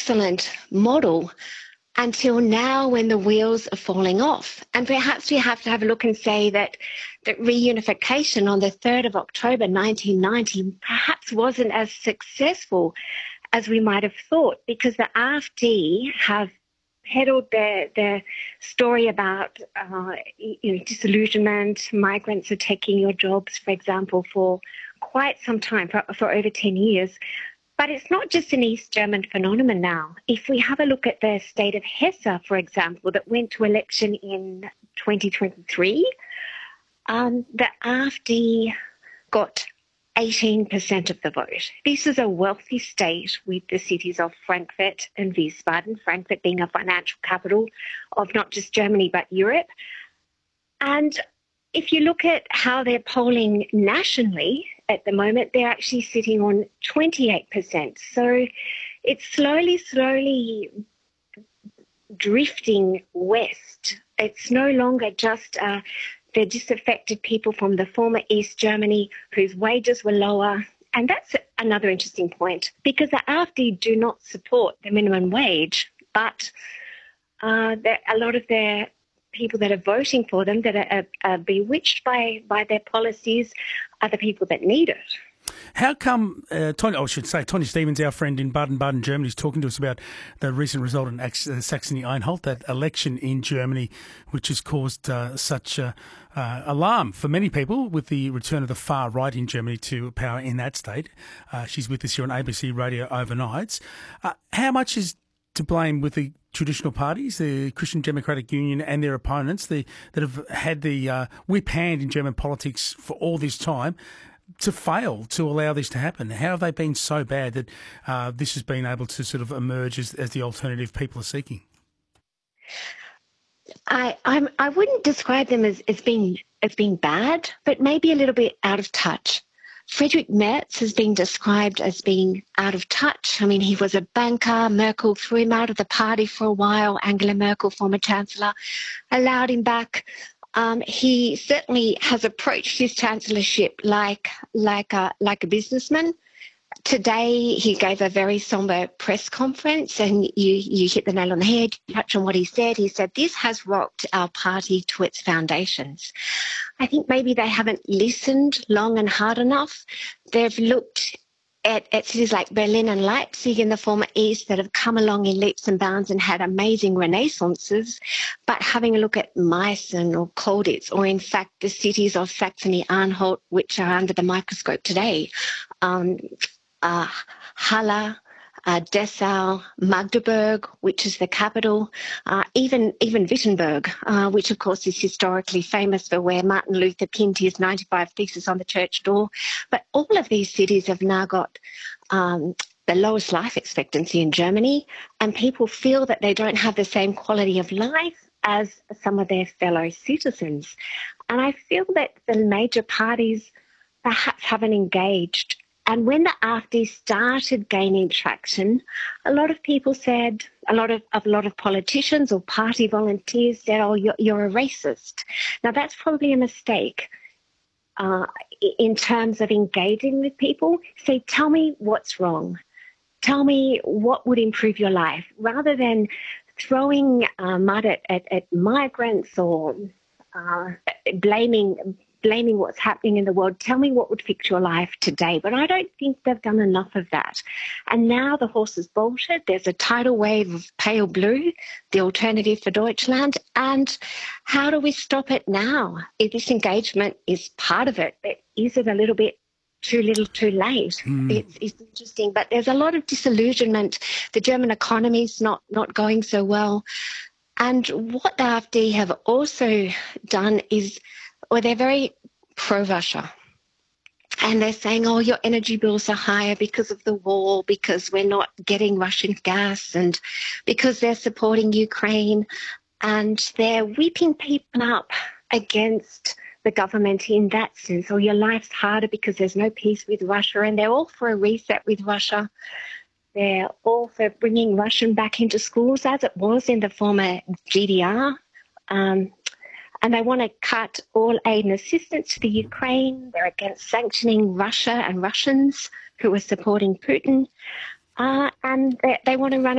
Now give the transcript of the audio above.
excellent model until now when the wheels are falling off. And perhaps we have to have a look and say that reunification on the 3rd of October 1990 perhaps wasn't as successful as we might have thought, because the AfD have peddled their story about disillusionment, migrants are taking your jobs, for example, for quite some time, for over 10 years. But it's not just an East German phenomenon now. If we have a look at the state of Hesse, for example, that went to election in 2023, the AfD got 18% of the vote. This is a wealthy state with the cities of Frankfurt and Wiesbaden, Frankfurt being a financial capital of not just Germany but Europe. And if you look at how they're polling nationally at the moment, they're actually sitting on 28%. So it's slowly drifting west. It's no longer just the disaffected people from the former East Germany whose wages were lower. And that's another interesting point, because the AfD do not support the minimum wage, but a lot of their people that are voting for them, that are bewitched by their policies, are the people that need it. How come, Tony Stevens, our friend in Baden-Baden, Germany, is talking to us about the recent result in Saxony-Anhalt, that election in Germany, which has caused such alarm for many people with the return of the far right in Germany to power in that state. She's with us here on ABC Radio Overnights. How much is to blame with the traditional parties, the Christian Democratic Union and their opponents, that have had the whip hand in German politics for all this time, to fail to allow this to happen? How have they been so bad that this has been able to sort of emerge as the alternative people are seeking? I wouldn't describe them as being bad, but maybe a little bit out of touch. Friedrich Merz has been described as being out of touch. I mean, he was a banker. Merkel threw him out of the party for a while. Angela Merkel, former chancellor, allowed him back. He certainly has approached his chancellorship like a businessman. Today, he gave a very somber press conference, and you hit the nail on the head. You touch on what he said. He said, "This has rocked our party to its foundations." I think maybe they haven't listened long and hard enough. They've looked at cities like Berlin and Leipzig in the former East that have come along in leaps and bounds and had amazing renaissances, but having a look at Meissen or Colditz, or in fact the cities of Saxony-Anhalt, which are under the microscope today, Halle, Dessau, Magdeburg, which is the capital, even Wittenberg, which of course is historically famous for where Martin Luther pinned his 95 Thesis on the church door. But all of these cities have now got the lowest life expectancy in Germany, and people feel that they don't have the same quality of life as some of their fellow citizens. And I feel that the major parties perhaps haven't engaged. And when the AfD started gaining traction, a lot of people said, a lot of politicians or party volunteers said, "Oh, you're a racist." Now, that's probably a mistake in terms of engaging with people. Say, tell me what's wrong. Tell me what would improve your life, rather than throwing mud at migrants or blaming what's happening in the world. Tell me what would fix your life today. But I don't think they've done enough of that. And now the horse has bolted. There's a tidal wave of pale blue, the alternative for Deutschland. And how do we stop it now? If this engagement is part of it, but is it a little bit too little too late? It's interesting. But there's a lot of disillusionment. The German economy is not going so well. And what the AfD have also done is, or they're very pro-Russia. And they're saying, "Oh, your energy bills are higher because of the war, because we're not getting Russian gas, and because they're supporting Ukraine." And they're whipping people up against the government in that sense. "Oh, your life's harder because there's no peace with Russia." And they're all for a reset with Russia. They're all for bringing Russian back into schools as it was in the former GDR. And they want to cut all aid and assistance to the Ukraine. They're against sanctioning Russia and Russians who are supporting Putin. And they want to run